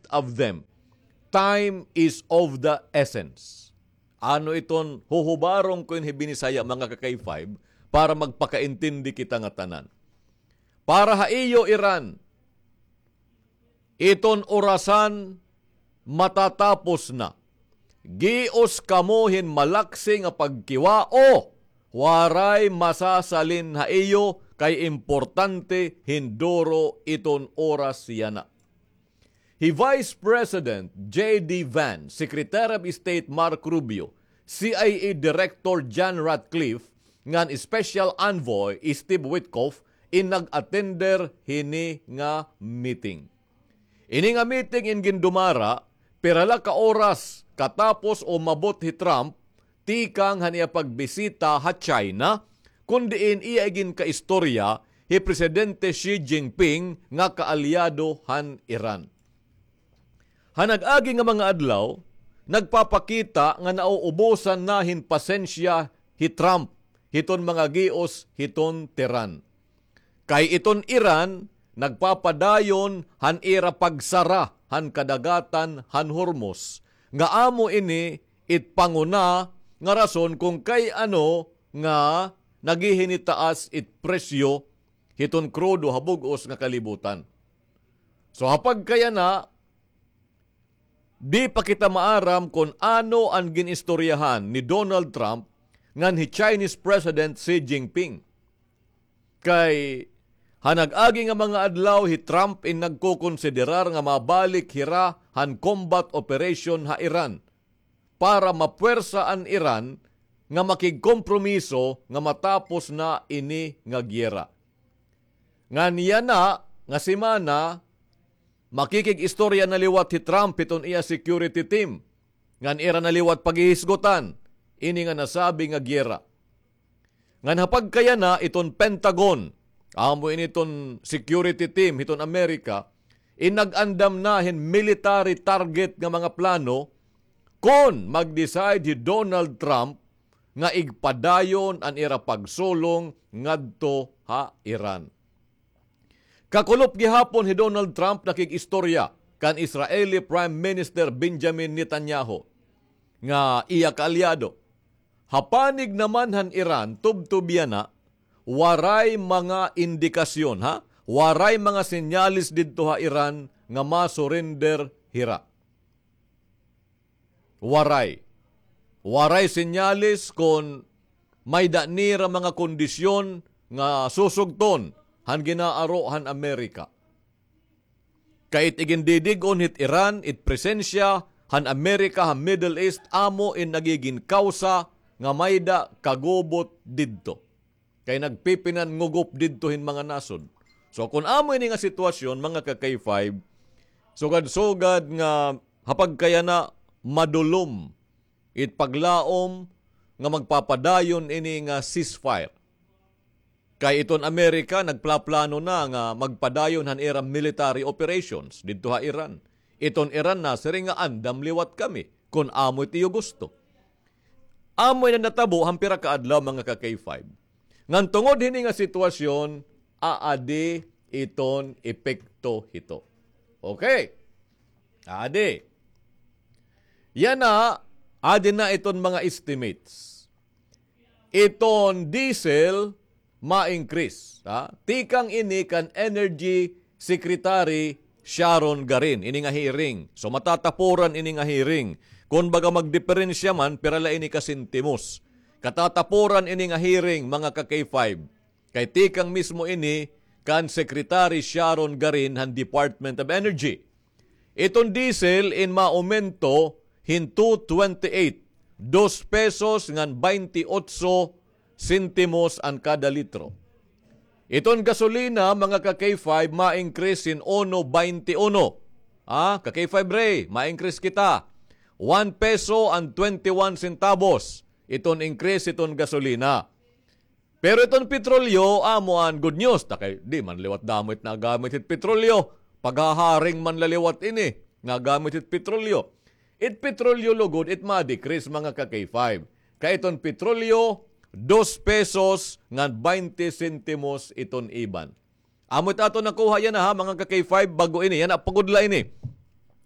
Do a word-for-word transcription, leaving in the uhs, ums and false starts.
of them. Time is of the essence. Ano iton huhubarong ko yung binisaya mga kakay five para magpakaintindi kita nga tanan. Para haiyo Iran, iton orasan matatapos na. Gios kamuhin malaksi nga pagkiwa o waray masasalin haiyo kay importante hindoro iton oras yana. Hi Vice President J D Vance, Secretary of State Mark Rubio, C I A Director John Ratcliffe, ngan Special Envoy Steve Witkoff in nag-attender hini nga meeting. Ini nga meeting in gindumara, pirala ka oras katapos o mabot hi Trump, tikang haniya pagbisita ha China, kundiin iagin ka istorya hi Presidente Xi Jinping nga kaalyado han Iran. Hanag-agi nga mga adlaw, nagpapakita nga nauubusan na hin pasensya hi Trump, hiton mga gios, hiton tiran. Kay iton Iran, nagpapadayon han ira pagsara han kadagatan han Hormuz. Nga amo ini itpanguna nga rason kung kay ano nga nagihinitaas it presyo hiton krudo habugos nga kalibutan. So hapag kaya na, di pa kita maaram kung ano ang ginistoryahan ni Donald Trump ngan hi Chinese President Xi Jinping. Kay hanag-agi nga mga adlaw hi Trump in nagkukonsiderar nga mabalik hira han combat operation ha Iran para mapuwersa ang Iran nga makigkompromiso nga matapos na ini nga gyera. Ngan niya na nga simana makikig-istorya na liwat hi Trump iton iya security team. Ngan ira na liwat paghihisgutan. Ini nga nasabi nga gyera. Ngan hapag kaya na iton Pentagon, amo initon security team iton Amerika, inag-andam na hin military target nga mga plano kon mag-decide hi Donald Trump nga igpadayon an ira pagsulong ngadto ha Iran. Kakulop gihapon hi Donald Trump nakig-istorya kan Israeli Prime Minister Benjamin Netanyahu nga iya kaalyado. Hapanig naman han Iran tubtubyan na waray mga indikasyon ha, waray mga senyalis didto ha Iran nga masurrender hira. Waray. Waray senyalis kon may danira mga kondisyon nga susugton han ginaaro han Amerika. Kait igindidigon hit Iran, it presensya han Amerika han Middle East amo in nagiging kausa nga mayda kagubot didto. Kay nagpipinan ngugup didto hin mga nasod. So kung amo ini nga sitwasyon mga ka K five, sugad-sugad nga hapag kaya na madulom it paglaom nga magpapadayon ini nga ceasefire. Kay iton Amerika, nagplaplano na nga magpadayon han era military operations dito ha Iran. Iton Iran na siri nga andam liwat kami kung amoy tiyo gusto. Amoy na natabo hampira kaadlaw mga ka K five. Ngan tungod hini nga sitwasyon, aadi iton epekto hito. Okay. Adi. Yan na, adi na iton mga estimates. Iton diesel ma-increase. Ha? Tikang ini kan Energy Secretary Sharon Garin. Ini nga hearing. So matatapuran ini nga hearing. Kung baga magdiferensya man, pirala ini kasintimos. Katatapuran ini nga hearing mga ka K five. Kay tikang mismo ini kan Secretary Sharon Garin han Department of Energy. Itong diesel in maumento hinto twenty-eight. Dos pesos ngan twenty-eight sentimos ang kada litro. Itong gasolina, mga ka K five, ma-increase in one twenty-one. Ah, ka K five Ray, ma-increase kita. one peso and twenty-one centavos. Itong increase itong gasolina. Pero itong petrolyo, amuan, good news. Takay, di man liwat damit na gamit it petrolyo. Paghaharing man laliwat ini, nga gamit it petrolyo. It petrolyo lugod, it ma-decrease mga ka K five. Kaya itong petrolyo, dos pesos nga twenty sentimos iton iban. Amot ato nakuha yan ha mga ka K five bago ini. Yan apagudla ini.